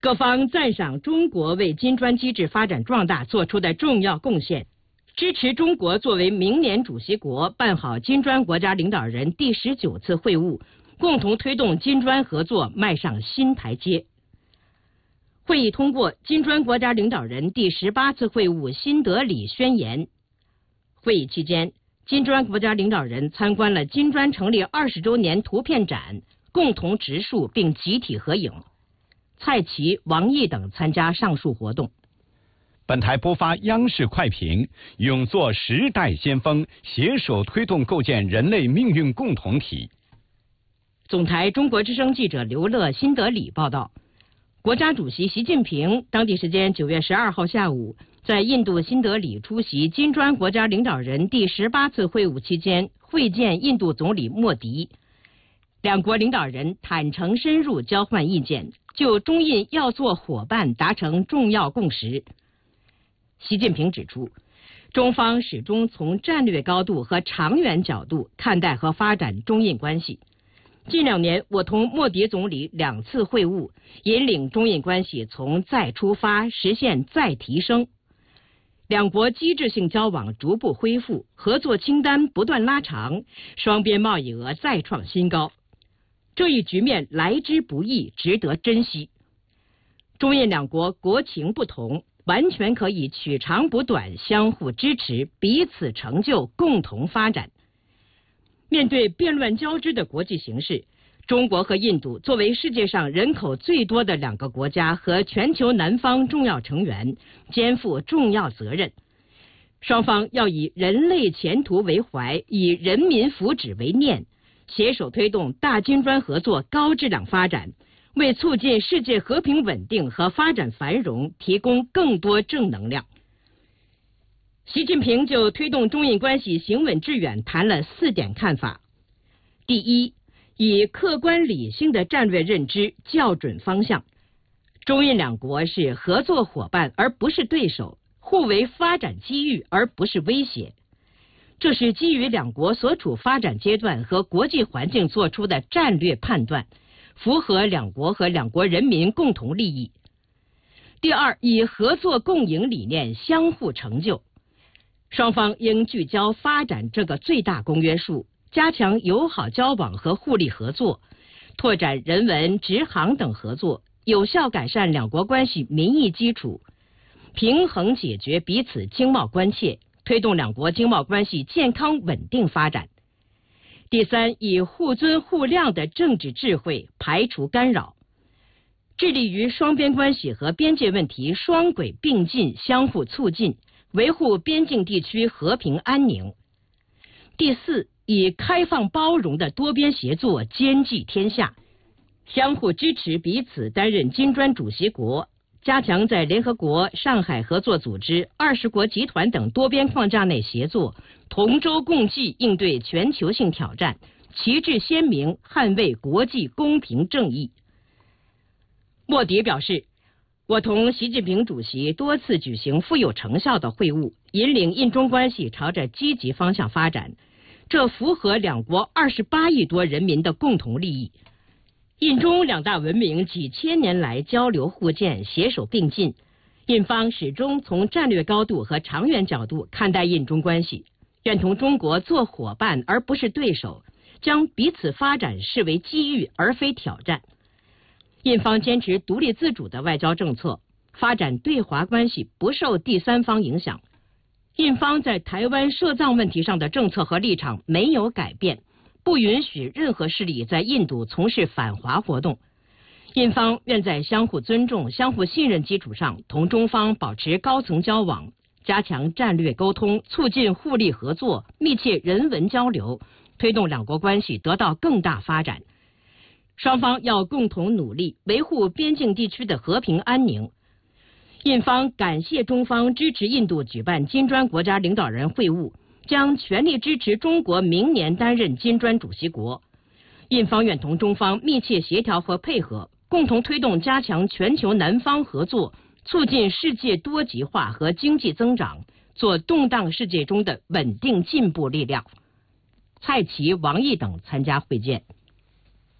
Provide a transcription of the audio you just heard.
各方赞赏中国为金砖机制发展壮大做出的重要贡献，支持中国作为明年主席国办好金砖国家领导人第19次会晤，共同推动金砖合作迈上新台阶。会议通过金砖国家领导人第18次会晤新德里宣言。会议期间，金砖国家领导人参观了金砖成立20周年图片展，共同植树并集体合影。蔡奇、王毅等参加上述活动。 本台播发央视快评：勇做时代先锋，携手推动构建人类命运共同体。 总台中国之声记者刘乐新德里报道，国家主席习近平当地时间9月12号下午在印度新德里出席金砖国家领导人第18次会晤期间会见印度总理莫迪，两国领导人坦诚深入交换意见，就中印要做伙伴达成重要共识。习近平指出，中方始终从战略高度和长远角度看待和发展中印关系。近2年，我同莫迪总理2次会晤，引领中印关系从再出发实现再提升。两国机制性交往逐步恢复，合作清单不断拉长，双边贸易额再创新高。这一局面来之不易，值得珍惜。中印两国国情不同，完全可以取长补短，相互支持，彼此成就，共同发展。面对变乱交织的国际形势，中国和印度作为世界上人口最多的2个国家和全球南方重要成员，肩负重要责任。双方要以人类前途为怀，以人民福祉为念，携手推动大金砖合作高质量发展，为促进世界和平稳定和发展繁荣提供更多正能量。习近平就推动中印关系行稳致远谈了4点看法。第一，以客观理性的战略认知校准方向。中印两国是合作伙伴而不是对手，互为发展机遇而不是威胁。这是基于两国所处发展阶段和国际环境做出的战略判断，符合两国和两国人民共同利益。第二，以合作共赢理念相互成就。双方应聚焦发展这个最大公约数，加强友好交往和互利合作，拓展人文、直航等合作，有效改善两国关系民意基础，平衡解决彼此经贸关切，推动两国经贸关系健康稳定发展。第三，以互尊互谅的政治智慧排除干扰，致力于双边关系和边界问题双轨并进，相互促进，维护边境地区和平安宁。第四，以开放包容的多边协作兼济天下，相互支持彼此担任金砖主席国，加强在联合国、上海合作组织、20国集团等多边框架内协作，同舟共济应对全球性挑战，旗帜鲜明捍卫国际公平正义。莫迪表示，我同习近平主席多次举行富有成效的会晤，引领印中关系朝着积极方向发展，这符合两国28亿多人民的共同利益。印中两大文明几千年来交流互鉴，携手并进，印方始终从战略高度和长远角度看待印中关系，愿同中国做伙伴而不是对手，将彼此发展视为机遇而非挑战。印方坚持独立自主的外交政策，发展对华关系不受第三方影响。印方在台湾涉藏问题上的政策和立场没有改变，不允许任何势力在印度从事反华活动。印方愿在相互尊重、相互信任基础上，同中方保持高层交往，加强战略沟通，促进互利合作，密切人文交流，推动两国关系得到更大发展。双方要共同努力，维护边境地区的和平安宁。印方感谢中方支持印度举办金砖国家领导人会晤，将全力支持中国明年担任金砖主席国。印方愿同中方密切协调和配合，共同推动加强全球南方合作，促进世界多极化和经济增长，做动荡世界中的稳定进步力量。蔡奇、王毅等参加会见。